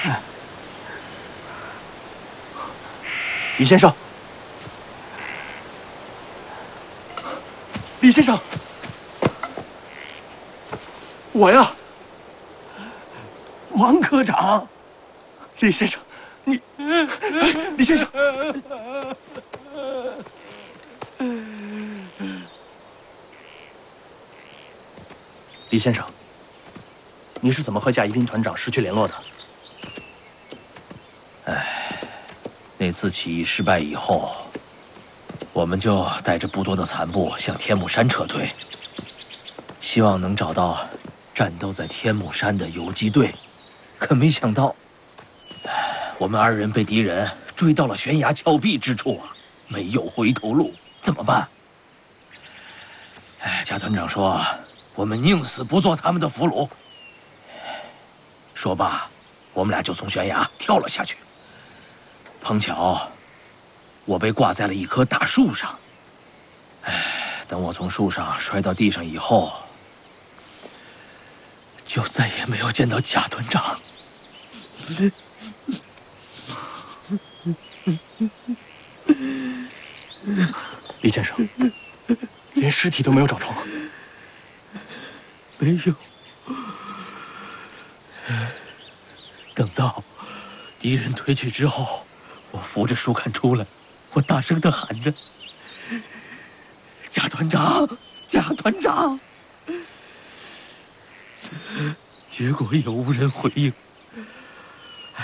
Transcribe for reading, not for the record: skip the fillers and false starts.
李先生，李先生，我呀，王科长，李先生，你，李先生，李先生，你是怎么和贾一斌团长失去联络的？ 那次起义失败以后，我们就带着不多的残部向天目山撤退，希望能找到战斗在天目山的游击队。可没想到，我们2人被敌人追到了悬崖峭壁之处啊，没有回头路，怎么办？贾团长说，我们宁死不做他们的俘虏。说罢，我们俩就从悬崖跳了下去。碰巧，我被挂在了一棵大树上。等我从树上摔到地上以后，就再也没有见到贾团长。 李先生，连尸体都没有找着吗？ 没有。等到敌人退去之后，我扶着树干出来，我大声地喊着：“贾团长，贾团长！”结果也无人回应。